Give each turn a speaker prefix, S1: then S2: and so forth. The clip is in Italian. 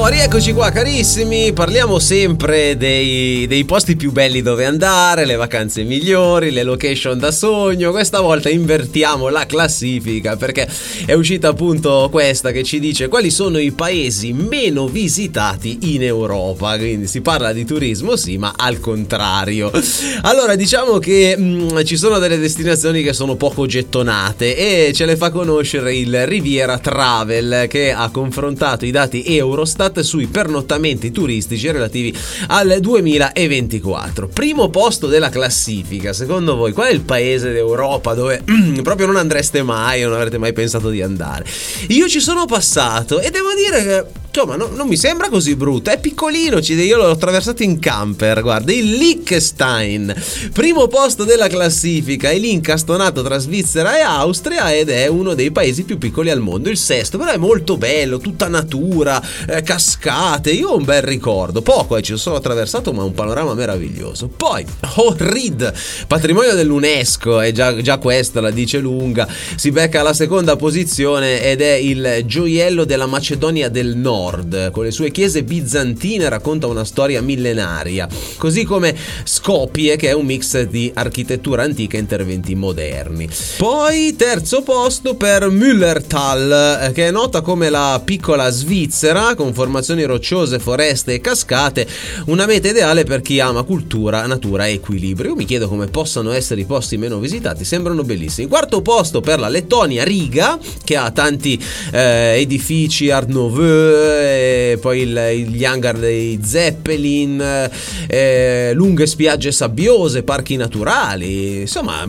S1: Rieccoci qua carissimi, parliamo sempre dei posti più belli dove andare, le vacanze migliori, le location da sogno. Questa volta invertiamo la classifica perché è uscita appunto questa che ci dice quali sono i paesi meno visitati in Europa. Quindi si parla di turismo sì, ma al contrario. Allora diciamo che ci sono delle destinazioni che sono poco gettonate e ce le fa conoscere il Riviera Travel, che ha confrontato i dati Eurostat sui pernottamenti turistici relativi al 2024. Primo posto della classifica, secondo voi qual è il paese d'Europa dove proprio non andreste mai o non avrete mai pensato di andare? Io ci sono passato e devo dire che insomma non mi sembra così brutto, è piccolino, io l'ho attraversato in camper, guarda, il Liechtenstein, primo posto della classifica, è lì incastonato tra Svizzera e Austria ed è uno dei paesi più piccoli al mondo, il sesto, però è molto bello, tutta natura, cascate, io ho un bel ricordo, poco ci sono attraversato ma un panorama meraviglioso. Poi Ohrid, patrimonio dell'UNESCO, e già questa la dice lunga, si becca alla seconda posizione ed è il gioiello della Macedonia del Nord, con le sue chiese bizantine, racconta una storia millenaria, così come Skopje, che è un mix di architettura antica e interventi moderni. Poi terzo posto per Müllertal, che è nota come la piccola Svizzera, con formazioni rocciose, foreste e cascate, una meta ideale per chi ama cultura, natura e equilibrio. Io mi chiedo come possano essere i posti meno visitati, sembrano bellissimi. Quarto posto per la Lettonia, Riga, che ha tanti edifici Art Nouveau, e poi gli hangar dei Zeppelin, lunghe spiagge sabbiose, parchi naturali, insomma